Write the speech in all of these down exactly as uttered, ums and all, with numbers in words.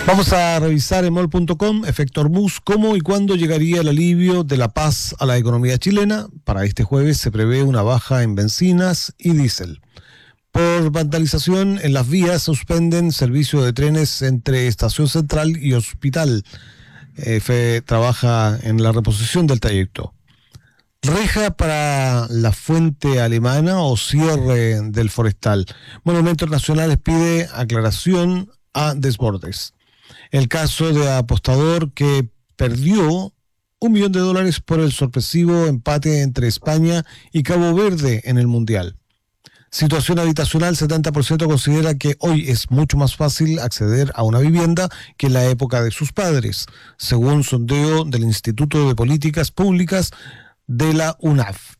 Vamos a revisar en mol punto com, efecto Hormuz, cómo y cuándo llegaría el alivio de la paz a la economía chilena. Para este jueves se prevé una baja en bencinas y diésel. Por vandalización en las vías suspenden servicio de trenes entre Estación Central y Hospital. F trabaja en la reposición del trayecto. Reja para la fuente alemana o cierre del forestal. Monumentos Nacionales pide aclaración a Desbordes. El caso de apostador que perdió un millón de dólares por el sorpresivo empate entre España y Cabo Verde en el Mundial. Situación habitacional, setenta por ciento considera que hoy es mucho más fácil acceder a una vivienda que en la época de sus padres, según sondeo del Instituto de Políticas Públicas de la U N A F.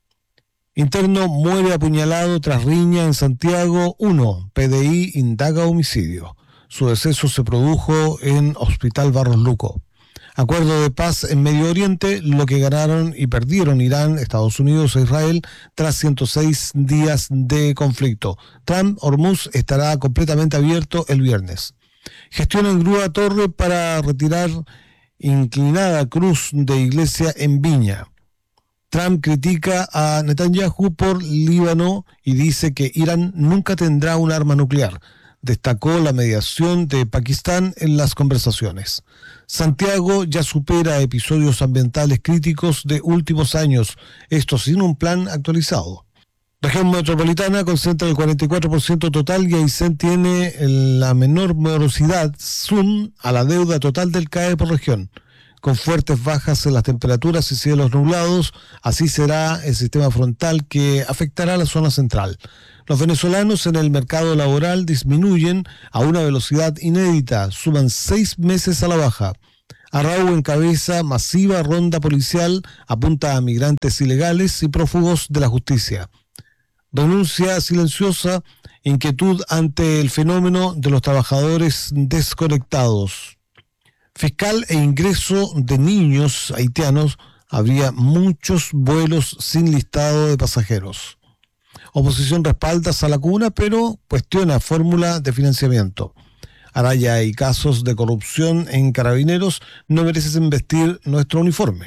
Interno muere apuñalado tras riña en Santiago. uno. P D I indaga homicidio. Su deceso se produjo en Hospital Barros Luco. Acuerdo de paz en Medio Oriente, lo que ganaron y perdieron Irán, Estados Unidos e Israel tras ciento seis días de conflicto. Trump, Hormuz estará completamente abierto el viernes. Gestión en grúa torre para retirar inclinada cruz de iglesia en Viña. Trump critica a Netanyahu por Líbano y dice que Irán nunca tendrá un arma nuclear. Destacó la mediación de Pakistán en las conversaciones. Santiago ya supera episodios ambientales críticos de últimos años, esto sin un plan actualizado. Región metropolitana concentra el cuarenta y cuatro por ciento total y Aysén tiene la menor morosidad, sum a la deuda total del C A E por región. Con fuertes bajas en las temperaturas y cielos nublados, así será el sistema frontal que afectará a la zona central. Los venezolanos en el mercado laboral disminuyen a una velocidad inédita, suman seis meses a la baja. Arrau encabeza masiva ronda policial, apunta a migrantes ilegales y prófugos de la justicia. Denuncia silenciosa, inquietud ante el fenómeno de los trabajadores desconectados. Fiscal e ingreso de niños haitianos, habría muchos vuelos sin listado de pasajeros. Oposición respalda a la cuna, pero cuestiona fórmula de financiamiento. Araya y casos de corrupción en Carabineros no merecen vestir nuestro uniforme.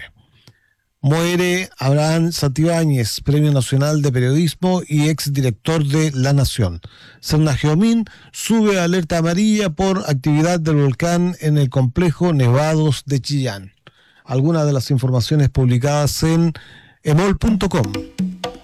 Muere Abraham Santibáñez, Premio Nacional de Periodismo y exdirector de La Nación. Serna Geomín sube a alerta amarilla por actividad del volcán en el complejo Nevados de Chillán. Algunas de las informaciones publicadas en emol punto com.